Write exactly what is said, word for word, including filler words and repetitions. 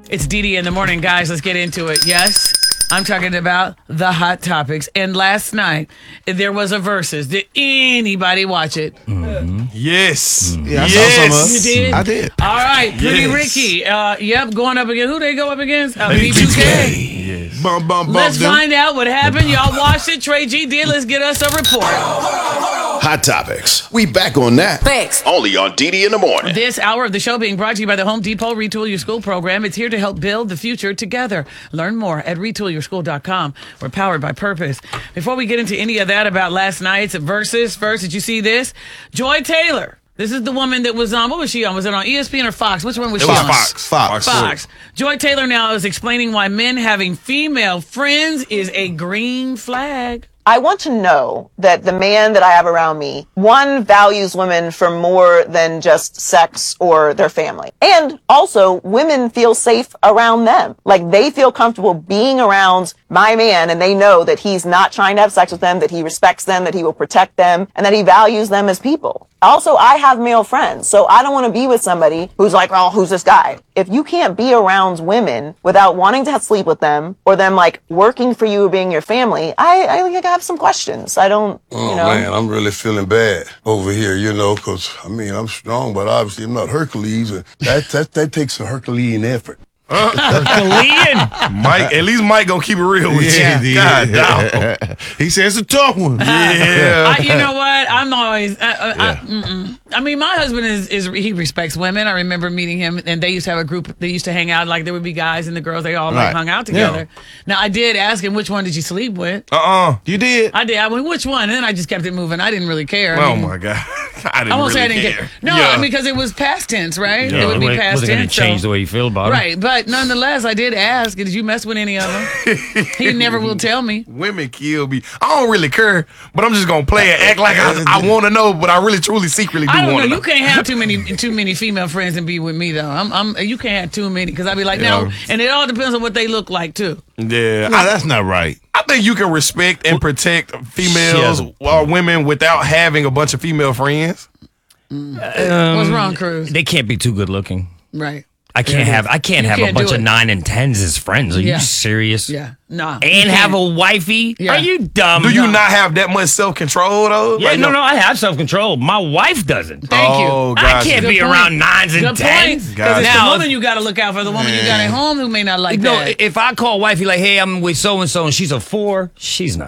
It's Dee Dee in the morning, guys. Let's get into it. Yes, I'm talking about the hot topics. And last night, there was a versus. Did anybody watch it? Mm-hmm. Yes. Mm-hmm. Yeah, I yes. saw some of it. You did? I did. All right. Pretty Yes. Ricky. Uh, yep, going up against, who they go up against? Uh, B B two K. Yes. Bum, bum, bum, Let's them. find out what happened. Y'all watched it. Trey G did. Let's get us a report. Hot Topics. We back on that. Thanks. Only on Dee Dee in the morning. This hour of the show being brought to you by the Home Depot Retool Your School program. It's here to help build the future together. Learn more at retool your school dot com. We're powered by purpose. Before we get into any of that about last night's versus, first, did you see this? Joy Taylor. This is the woman that was on, what was she on? Was it on E S P N or Fox? Which one was It she was on? Fox. Fox. Fox. Joy Taylor now is explaining why men having female friends is a green flag. I want to know that the man that I have around me, one, values women for more than just sex or their family. And also, women feel safe around them. Like, they feel comfortable being around my man, and they know that he's not trying to have sex with them, that he respects them, that he will protect them, and that he values them as people. Also, I have male friends, so I don't want to be with somebody who's like, oh, who's this guy? If you can't be around women without wanting to sleep with them, or them, like, working for you or being your family, I, I think I have some questions. I don't, Oh, you know. man, I'm really feeling bad over here, you know, because, I mean, I'm strong, but obviously I'm not Hercules. And that, that, that takes a Herculean effort. Mike, at least Mike gonna keep it real with Yeah, you. he God did. damn. He says it's a tough one. Yeah. I, you know what? I'm always. I, I, I, mm-mm. I mean, my husband is, is he respects women. I remember meeting him, and they used to have a group. They used to hang out. Like there would be guys and the girls. They all like Right. hung out together. Now I did ask him which one did you sleep with. Uh-uh. You did. I did. I went which one, and then I just kept it moving. I didn't really care. I Oh, mean, my God. I didn't I won't really say I didn't care. care. No, Yeah. I mean because it was past tense, right? Yeah, It would be it past wasn't going tense. to change so- the way you feel about it. Right, but nonetheless, I did ask. Did you mess with any of them? He never will tell me. Women kill me. I don't really care, but I'm just gonna play it, act like I, I want to know, but I really, truly, secretly do I don't know. want to know. You can't have too many too many female friends and be with me though. I'm, I'm you can't have too many because I'd be like no, Yeah. and it all depends on what they look like too. Yeah, No, I, that's not right. I think you can respect and protect She females has- or women without having a bunch of female friends. What's wrong, Cruz? They can't be too good looking. Right? I can't have I can't You have can't a bunch do of it. nine and tens as friends. Are Yeah. you serious? Yeah. Nah. And have a wifey? Yeah. Are you dumb? Do you not have that much self control though? Yeah, Like, no, no. I have self control. My wife doesn't. Thank you. Oh, I gotcha. can't Good be point. around nines and Good point. tens. Because it's Now, the woman you got to look out for. The woman you got at home who may not like no, that. if I call wifey like, hey, I'm with so and so, and she's a four, she's not